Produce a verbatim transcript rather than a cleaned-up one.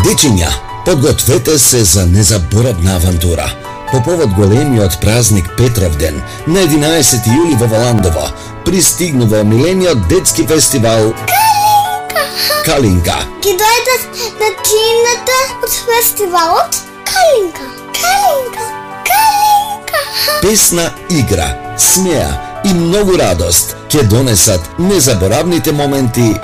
Дечиња, подгответе се за незаборавна авантура. По повод големиот празник Петровден на единаесети јули во Валандово пристигнува омилениот детски фестивал Калинка. Калинка. Ги дојдат на чината од фестивалот Калинка. Калинка. Калинка. Песна, игра, смеа и многу радост ќе донесат незаборавните моменти